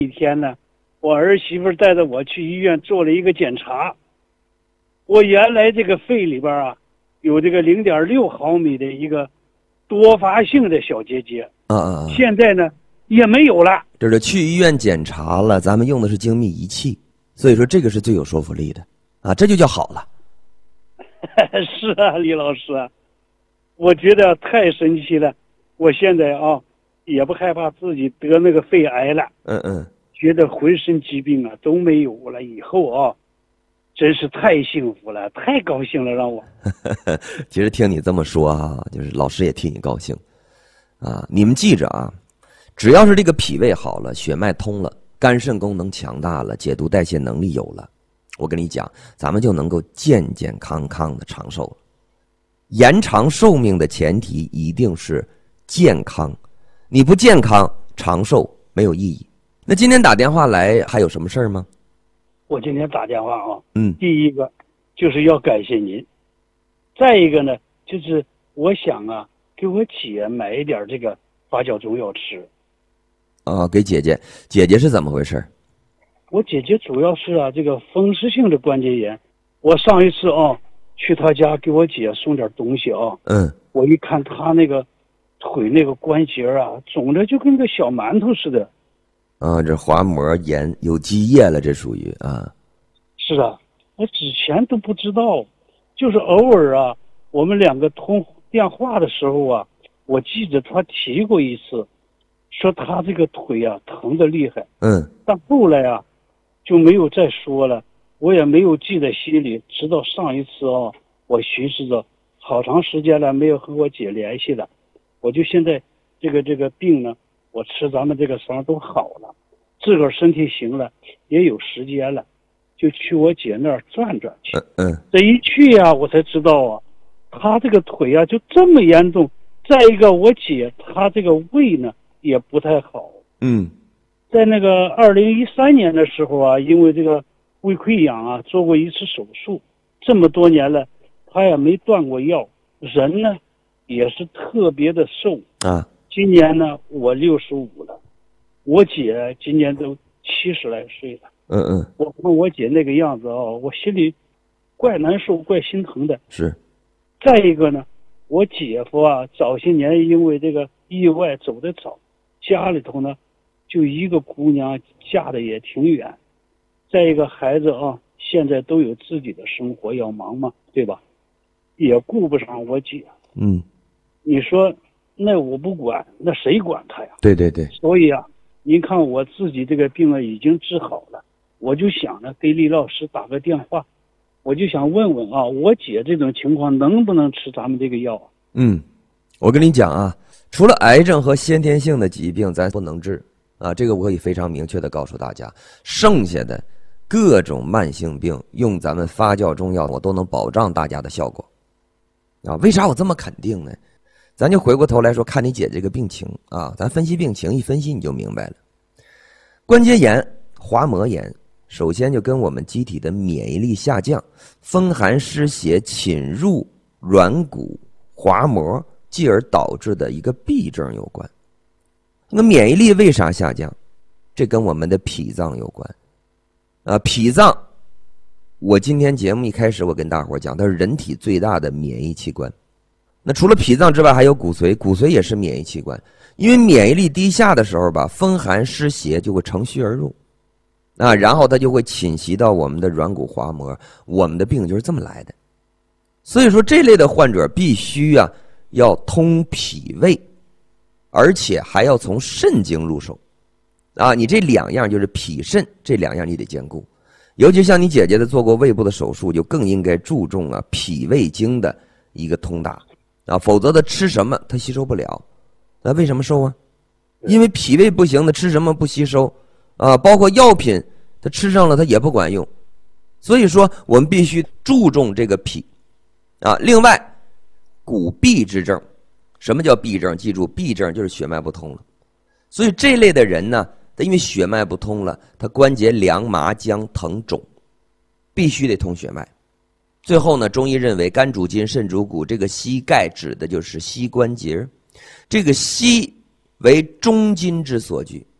一天呢，我儿媳妇带着我去医院做了一个检查，我原来这个肺里边啊有这个0.6毫米的一个多发性的小结节，现在呢也没有了。 这是去医院检查了，咱们用的是精密仪器，所以说这个是最有说服力的啊，这就叫好了。 是啊，李老师啊，我觉得太神奇了。我现在啊也不害怕自己得那个肺癌了，觉得浑身疾病啊都没有了，以后啊真是太幸福了，太高兴了，让我。 其实听你这么说啊，就是老师也替你高兴啊。你们记着啊，只要是这个脾胃好了，血脉通了，肝肾功能强大了，解毒代谢能力有了，我跟你讲，咱们就能够健健康康的长寿了。延长寿命的前提一定是健康，你不健康，长寿没有意义。那今天打电话来还有什么事儿吗？ 我今天打电话啊，第一个就是要感谢您，再一个呢，就是我想啊，给我姐买一点这个发酵中药吃。 给姐姐，姐姐是怎么回事？ 我姐姐主要是啊，这个风湿性的关节炎。我上一次啊，去她家给我姐送点东西啊，我一看她那个腿那个关节啊，肿的就跟个小馒头似的。 这滑膜炎有积液了，这属于啊。 是啊，我之前都不知道，就是偶尔啊，我们两个通电话的时候啊，我记得他提过一次，说他这个腿啊疼得厉害。但后来啊就没有再说了，我也没有记在心里。直到上一次啊，我寻思着好长时间了没有和我姐联系了，我就现在这个病呢，我吃咱们这个伤都好了，自个儿身体行了，也有时间了，就去我姐那儿转转去。这一去啊，我才知道啊，她这个腿啊就这么严重。再一个，我姐她这个胃呢也不太好。在那个2013年的时候啊，因为这个胃溃疡啊，做过一次手术。这么多年了，她也没断过药，人呢也是特别的瘦啊。今年呢，我65了，我姐今年都70来岁了。我看我姐那个样子啊，我心里怪难受，怪心疼的。 是。 再一个呢，我姐夫啊，早些年因为这个意外走得早，家里头呢就一个姑娘，嫁的也挺远。再一个孩子啊，现在都有自己的生活要忙嘛，对吧？也顾不上我姐。你说那我不管，那谁管他呀？ 对对对。 所以啊，您看我自己这个病啊已经治好了，我就想着给李老师打个电话，我就想问问啊，我姐这种情况能不能吃咱们这个药啊？ 我跟你讲啊，除了癌症和先天性的疾病咱不能治啊，这个我可以非常明确的告诉大家，剩下的各种慢性病用咱们发酵中药我都能保障大家的效果啊。为啥我这么肯定呢？咱就回过头来说，看你姐这个病情啊，咱分析病情，一分析你就明白了。关节炎、滑膜炎，首先就跟我们机体的免疫力下降、风寒湿邪侵入软骨、滑膜，继而导致的一个痹症有关。那免疫力为啥下降？这跟我们的脾脏有关啊。脾脏，我今天节目一开始我跟大伙讲，它是人体最大的免疫器官。那除了脾脏之外，还有骨髓，骨髓也是免疫器官。因为免疫力低下的时候吧，风寒湿邪就会乘虚而入啊，然后它就会侵袭到我们的软骨滑膜，我们的病就是这么来的。所以说这类的患者必须啊要通脾胃，而且还要从肾经入手啊。你这两样就是脾肾这两样你得兼顾，尤其像你姐姐的做过胃部的手术，就更应该注重啊脾胃经的一个通达啊，否则他吃什么他吸收不了。那为什么瘦啊？因为脾胃不行，他吃什么不吸收啊，包括药品他吃上了他也不管用。所以说我们必须注重这个脾啊。另外骨痹之症，什么叫痹症？记住，痹症就是血脉不通了。所以这类的人呢，他因为血脉不通了，他关节凉麻僵疼肿，必须得通血脉。最后呢，中医认为肝主筋，肾主骨，这个膝盖指的就是膝关节，这个膝为中筋之所居。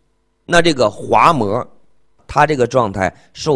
那这个滑膜，它这个状态受